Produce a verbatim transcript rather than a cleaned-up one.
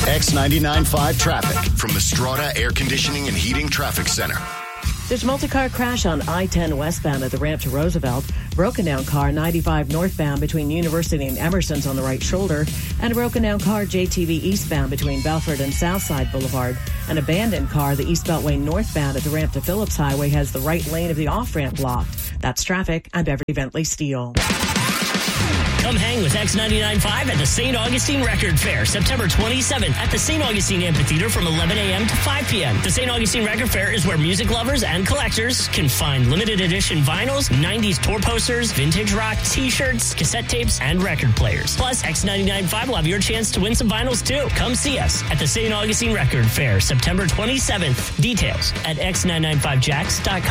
X ninety-nine point five traffic from the Strata Air Conditioning and Heating Traffic Center. There's a multi-car crash on I ten westbound at the ramp to Roosevelt. Broken down car ninety-five northbound between University and Emerson's on the right shoulder. And a broken down car J T V eastbound between Belford and Southside Boulevard. An abandoned car, the East Beltway northbound at the ramp to Phillips Highway, has the right lane of the off-ramp blocked. That's traffic. I'm Beverly Bentley Steele. Come hang with X ninety-nine point five at the Saint Augustine Record Fair, September twenty-seventh at the Saint Augustine Amphitheater from eleven a.m. to five p.m. The Saint Augustine Record Fair is where music lovers and collectors can find limited edition vinyls, nineties tour posters, vintage rock, t-shirts, cassette tapes, and record players. Plus, X ninety-nine point five will have your chance to win some vinyls too. Come see us at the Saint Augustine Record Fair, September twenty-seventh. Details at x nine nine five jacks dot com.